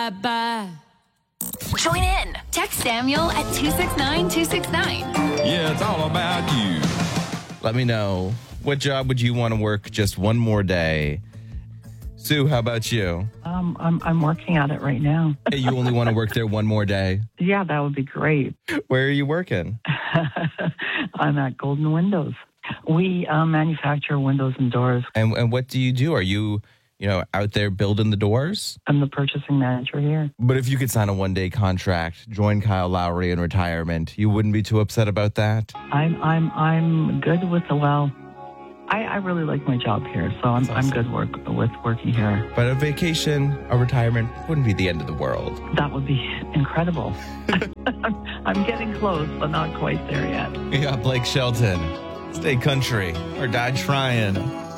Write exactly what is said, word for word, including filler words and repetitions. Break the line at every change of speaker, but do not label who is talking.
bye-bye. Join in. Text Samuel at two six nine two six nine.
Yeah, it's all about you.
Let me know, what job would you want to work just one more day? Sue, how about you?
Um, I'm I'm working at it right now.
Hey, you only want to work there one more day?
Yeah, that would be great.
Where are you working?
I'm at Golden Windows. We uh, manufacture windows and doors.
And and what do you do? Are you, you know, out there building the doors?
I'm the purchasing manager here.
But if you could sign a one-day contract, join Kyle Lowry in retirement, you wouldn't be too upset about that?
I'm I'm I'm good with the well. I, I really like my job here, so I'm
That's
I'm
awesome.
good work with working here.
But a vacation, a retirement wouldn't be the end of the world.
That would be incredible. I'm getting close, but not quite there yet.
Yeah, Blake Shelton. Stay country or die trying.